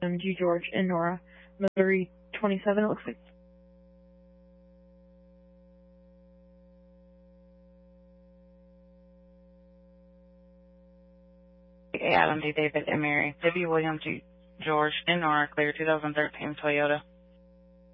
G. George, and Nora. Missouri 27, it looks like. Adam D. David and Mary. W. William G. George and Nora, clear 2013 Toyota.